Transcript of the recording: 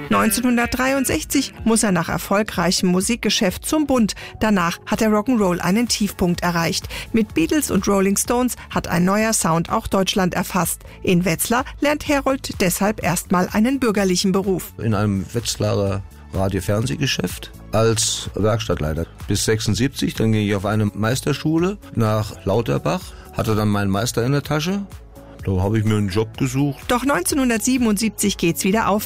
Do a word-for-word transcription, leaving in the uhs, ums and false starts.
neunzehnhundertdreiundsechzig muss er nach erfolgreichem Musikgeschäft zum Bund. Danach hat der Rock'n'Roll einen Tiefpunkt erreicht. Mit Beatles und Rolling Stones hat ein neuer Sound auch Deutschland erfasst. In Wetzlar lernt Herold deshalb erstmal einen bürgerlichen Beruf. In einem Wetzlarer Radio-Fernsehgeschäft als Werkstattleiter. Bis sechsundsiebzig, dann ging ich auf eine Meisterschule nach Lauterbach, hatte dann meinen Meister in der Tasche. Da habe ich mir einen Job gesucht. Doch neunzehnhundertsiebenundsiebzig geht's wieder auf.